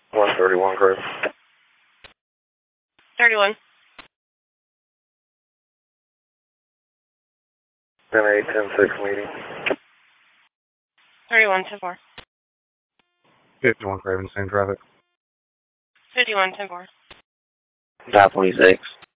131, Craven. 31. 10-8, 10-6 meeting. 31, 10-4. 51, Craven, same traffic. 51, 10-4. 526.